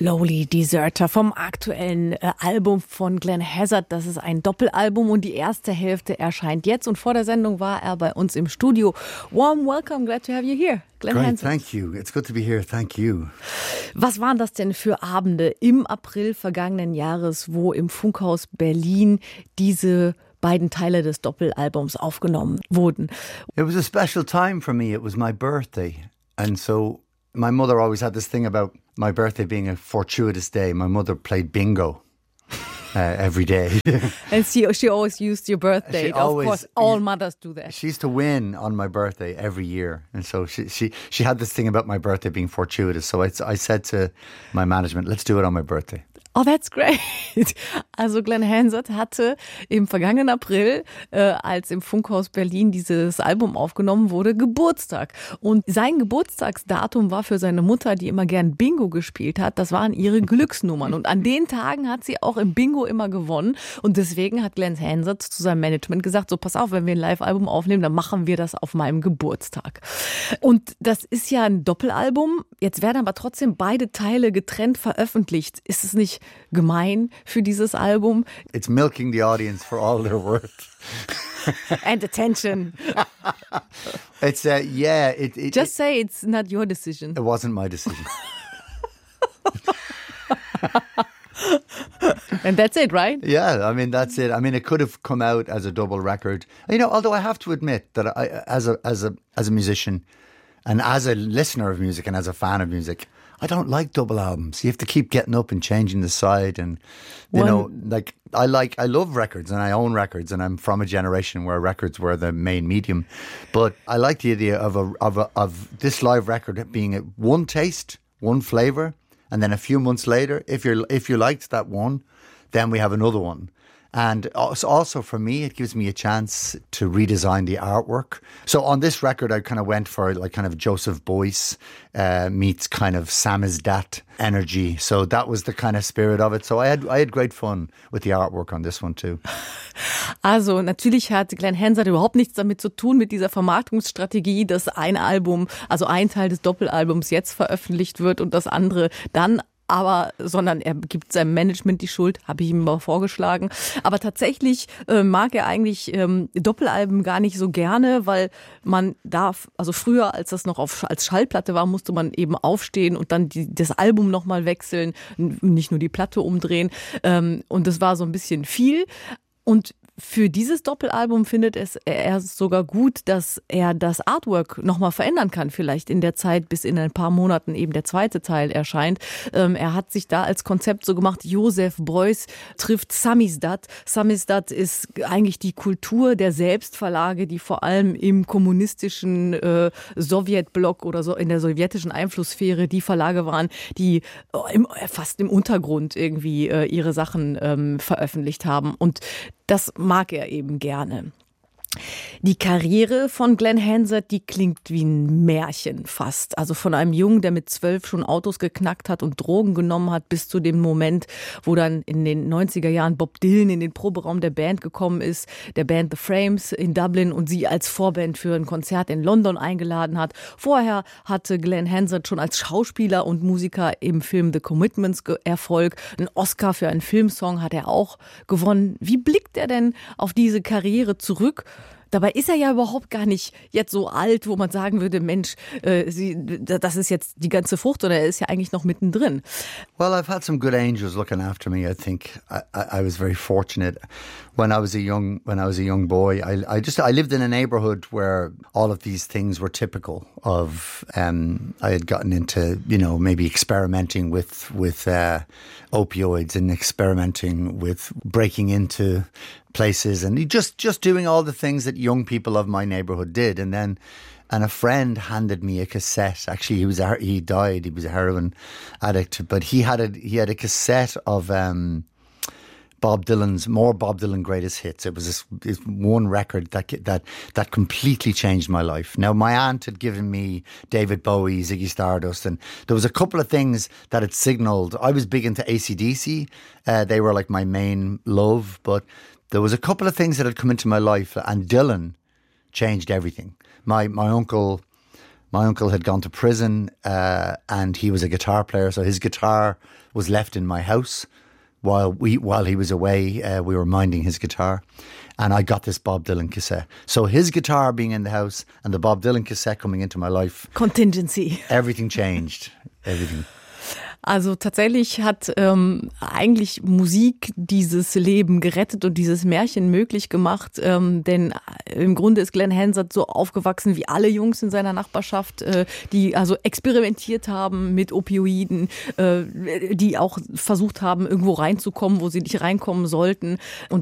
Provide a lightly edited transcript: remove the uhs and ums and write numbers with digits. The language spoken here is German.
Lowly Deserter vom aktuellen Album von Glenn Hazzard. Das ist ein Doppelalbum und die erste Hälfte erscheint jetzt. Und vor der Sendung war er bei uns im Studio. Warm welcome, glad to have you here. Glenn Great, Hazzard. thank you. It's good to be here. Thank you. Was waren das denn für Abende im April vergangenen Jahres, wo im Funkhaus Berlin diese beiden Teile des Doppelalbums aufgenommen wurden? It was a special time for me. It was my birthday. And so my mother always had this thing about my birthday being a fortuitous day. My mother played bingo every day. And she always used your birthday. Of course, all mothers do that. She used to win on my birthday every year. And so she had this thing about my birthday being fortuitous. So I said to my management, let's do it on my birthday. Oh, that's great. Also Glenn Hazzard hatte im vergangenen April, als im Funkhaus Berlin dieses Album aufgenommen wurde, Geburtstag. Und sein Geburtstagsdatum war für seine Mutter, die immer gern Bingo gespielt hat, das waren ihre Glücksnummern. Und an den Tagen hat sie auch im Bingo immer gewonnen. Und deswegen hat Glenn Hazzard zu seinem Management gesagt, so pass auf, wenn wir ein Live-Album aufnehmen, dann machen wir das auf meinem Geburtstag. Und das ist ja ein Doppelalbum. Jetzt werden aber trotzdem beide Teile getrennt veröffentlicht. Ist es nicht gemein für dieses Album? It's milking the audience for all their worth. And attention. It's yeah. Just say it's not your decision. It wasn't my decision. And that's it, right? Yeah, I mean, that's it. I mean, it could have come out as a double record. You know, although I have to admit that I, as a musician and as a listener of music and as a fan of music, I don't like double albums. You have to keep getting up and changing the side, and you know, like I love records and I own records, and I'm from a generation where records were the main medium. But I like the idea of this live record being one taste, one flavor, and then a few months later, if you liked that one, then we have another one. And also for me, it gives me a chance to redesign the artwork. So on this record, I kind of went for like kind of Joseph Beuys meets kind of Samizdat energy. So that was the kind of spirit of it. So I had great fun with the artwork on this one too. Also natürlich hat Glenn Hazzard überhaupt nichts damit zu tun mit dieser Vermarktungsstrategie, dass ein Album, also ein Teil des Doppelalbums jetzt veröffentlicht wird und das andere dann. Sondern er gibt seinem Management die Schuld, habe ich ihm mal vorgeschlagen. Aber tatsächlich mag er eigentlich Doppelalben gar nicht so gerne, weil man darf, also früher, als das noch als Schallplatte war, musste man eben aufstehen und dann das Album nochmal wechseln, nicht nur die Platte umdrehen. Und das war so ein bisschen viel. Und für dieses Doppelalbum findet er sogar gut, dass er das Artwork nochmal verändern kann, vielleicht in der Zeit, bis in ein paar Monaten eben der zweite Teil erscheint. Er hat sich da als Konzept so gemacht, Joseph Beuys trifft Samizdat. Samizdat ist eigentlich die Kultur der Selbstverlage, die vor allem im kommunistischen Sowjetblock oder so in der sowjetischen Einflusssphäre die Verlage waren, die fast im Untergrund irgendwie ihre Sachen veröffentlicht haben. Und das mag er eben gerne. Die Karriere von Glenn Hazzard, die klingt wie ein Märchen fast. Also von einem Jungen, der mit 12 schon Autos geknackt hat und Drogen genommen hat, bis zu dem Moment, wo dann in den 90er Jahren Bob Dylan in den Proberaum der Band gekommen ist, der Band The Frames in Dublin, und sie als Vorband für ein Konzert in London eingeladen hat. Vorher hatte Glenn Hazzard schon als Schauspieler und Musiker im Film The Commitments Erfolg. Einen Oscar für einen Filmsong hat er auch gewonnen. Wie blickt er denn auf diese Karriere zurück? Dabei ist er ja überhaupt gar nicht jetzt so alt, wo man sagen würde, Mensch, das ist jetzt die ganze Frucht, sondern er ist ja eigentlich noch mittendrin. Well, I've had some good angels looking after me. I think I was very fortunate when I was a young boy. I lived in a neighborhood where all of these things were typical of. I had gotten into, you know, maybe experimenting with opioids and experimenting with breaking into places and just doing all the things that young people of my neighborhood did. And a friend handed me a cassette. Actually, he died. He was a heroin addict, but he had a cassette of Bob Dylan greatest hits. It was this one record that completely changed my life. Now, my aunt had given me David Bowie, Ziggy Stardust, and there was a couple of things that had signaled. I was big into AC/DC. They were like my main love, but there was a couple of things that had come into my life, and Dylan changed everything. My uncle My uncle had gone to prison and he was a guitar player, so his guitar was left in my house while he was away. We were minding his guitar, and I got this Bob Dylan cassette. So his guitar being in the house and the Bob Dylan cassette coming into my life. Contingency. Everything changed. Everything. Also tatsächlich hat eigentlich Musik dieses Leben gerettet und dieses Märchen möglich gemacht, denn im Grunde ist Glenn Hansard so aufgewachsen wie alle Jungs in seiner Nachbarschaft, die also experimentiert haben mit Opioiden, die auch versucht haben, irgendwo reinzukommen, wo sie nicht reinkommen sollten. Und